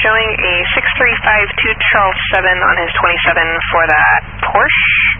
showing a 6352 Charles 7 on his 27 for that Porsche.